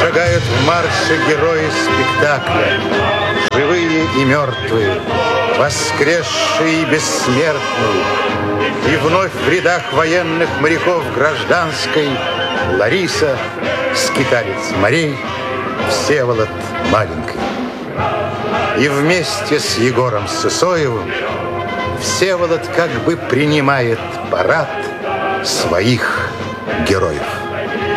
Шагают в марше герои спектакля, живые и мертвые, воскресшие и бессмертные. И вновь в рядах военных моряков гражданской Лариса, скиталец морей, Всеволод маленький. И вместе с Егором Сысоевым Всеволод как бы принимает парад своих героев.